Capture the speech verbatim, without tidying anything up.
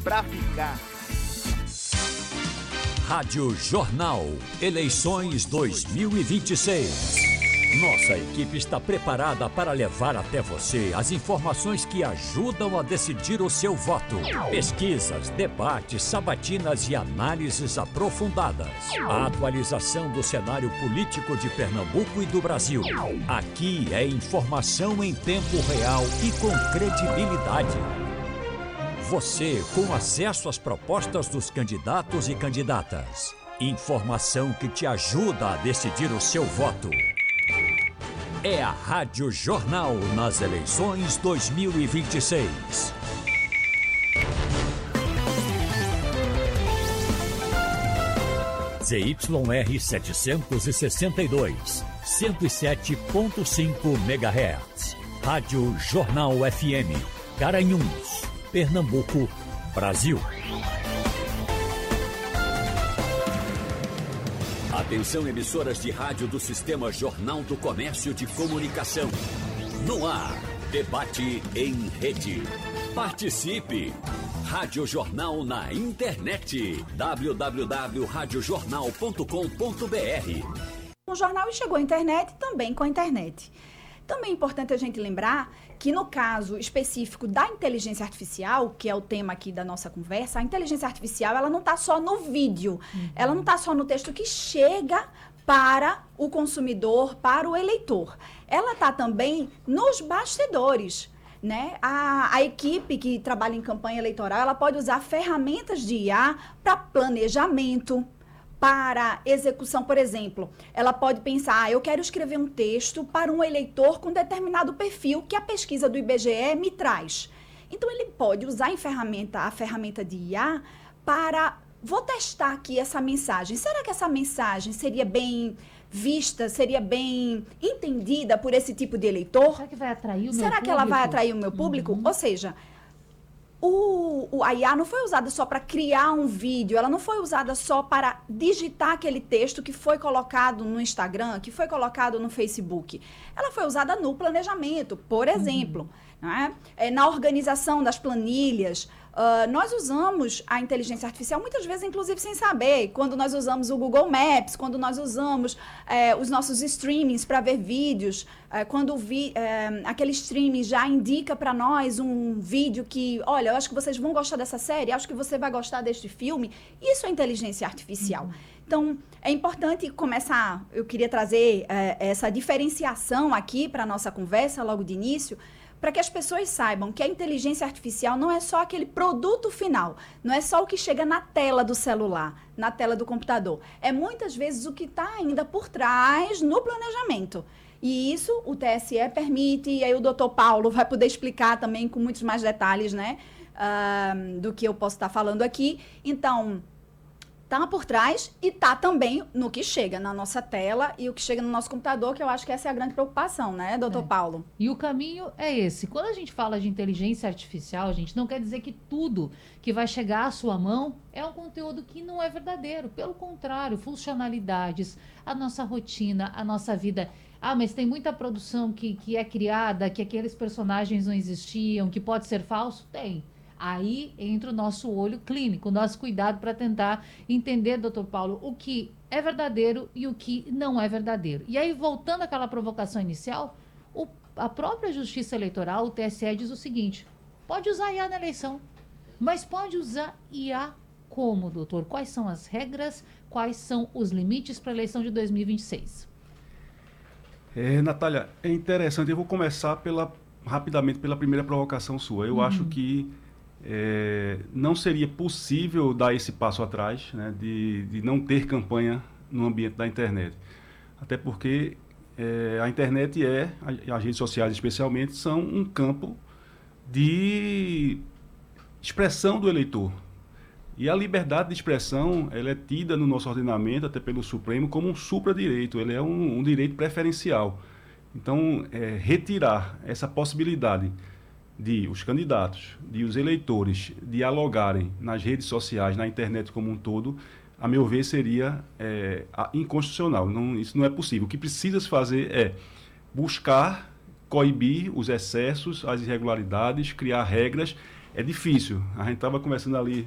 pra ficar. Rádio Jornal, eleições dois mil e vinte e seis. Nossa equipe está preparada para levar até você as informações que ajudam a decidir o seu voto. Pesquisas, debates, sabatinas e análises aprofundadas. A atualização do cenário político de Pernambuco e do Brasil. Aqui é informação em tempo real e com credibilidade. Você com acesso às propostas dos candidatos e candidatas. Informação que te ajuda a decidir o seu voto. É a Rádio Jornal nas eleições dois mil e vinte e seis. Z Y R setecentos e sessenta e dois, cento e sete ponto cinco megahertz. Rádio Jornal F M, Garanhuns, Pernambuco, Brasil. Atenção, emissoras de rádio do Sistema Jornal do Comércio de Comunicação. No ar, debate em rede. Participe! Rádio Jornal na internet. w w w ponto rádio jornal ponto com ponto b r. O jornal chegou à internet também com a internet. Também é importante a gente lembrar que no caso específico da inteligência artificial, que é o tema aqui da nossa conversa, a inteligência artificial ela não está só no vídeo, uhum. ela não está só no texto que chega para o consumidor, para o eleitor. Ela está também nos bastidores. Né? A, a equipe que trabalha em campanha eleitoral, ela pode usar ferramentas de I A para planejamento, para execução, por exemplo. Ela pode pensar, ah, eu quero escrever um texto para um eleitor com determinado perfil que a pesquisa do I B G E me traz. Então, ele pode usar em ferramenta, a ferramenta de I A para, vou testar aqui essa mensagem. Será que essa mensagem seria bem vista, seria bem entendida por esse tipo de eleitor? Será que vai atrair o meu Será público? que ela vai atrair o meu público? Uhum. Ou seja, o, o, a I A não foi usada só para criar um vídeo, ela não foi usada só para digitar aquele texto que foi colocado no Instagram, que foi colocado no Facebook. Ela foi usada no planejamento, por exemplo. Uhum. Né? É, na organização das planilhas. Uh, nós usamos a inteligência artificial muitas vezes, inclusive, sem saber. Quando nós usamos o Google Maps, quando nós usamos eh, os nossos streamings para ver vídeos, eh, quando vi, eh, aquele streaming já indica para nós um vídeo que, olha, eu acho que vocês vão gostar dessa série, acho que você vai gostar deste filme. Isso é inteligência artificial. Uhum. Então, é importante começar, eu queria trazer eh, essa diferenciação aqui para a nossa conversa, logo de início, para que as pessoas saibam que a inteligência artificial não é só aquele produto final, não é só o que chega na tela do celular, na tela do computador. É muitas vezes o que está ainda por trás no planejamento. E isso o T S E permite, e aí o doutor Paulo vai poder explicar também com muitos mais detalhes, né, uh, do que eu posso estar falando aqui. Então, tá por trás e tá também no que chega na nossa tela e o que chega no nosso computador, que eu acho que essa é a grande preocupação, né, doutor É. Paulo? E o caminho é esse. Quando a gente fala de inteligência artificial, gente, não quer dizer que tudo que vai chegar à sua mão é um conteúdo que não é verdadeiro. Pelo contrário, funcionalidades, a nossa rotina, a nossa vida. Ah, mas tem muita produção que, que é criada, que aqueles personagens não existiam, que pode ser falso? Tem. Aí entra o nosso olho clínico, o nosso cuidado para tentar entender, doutor Paulo, o que é verdadeiro e o que não é verdadeiro. E aí, voltando àquela provocação inicial, o, a própria Justiça Eleitoral, o T S E, diz o seguinte: pode usar I A na eleição, mas pode usar I A como, doutor? Quais são as regras, quais são os limites para a eleição de dois mil e vinte e seis? É, Natália, é interessante, eu vou começar pela, rapidamente pela primeira provocação sua. Eu uhum. acho que É, não seria possível dar esse passo atrás, né, de, de não ter campanha no ambiente da internet. Até porque é, a internet é, as redes sociais especialmente, são um campo de expressão do eleitor. E a liberdade de expressão, ela é tida no nosso ordenamento, até pelo Supremo, como um supra-direito, ele é um, um direito preferencial. Então, é, retirar essa possibilidade de os candidatos, de os eleitores dialogarem nas redes sociais, na internet como um todo, a meu ver, seria é, inconstitucional. Não, isso não é possível. O que precisa se fazer é buscar coibir os excessos, as irregularidades, criar regras é difícil. A gente estava conversando ali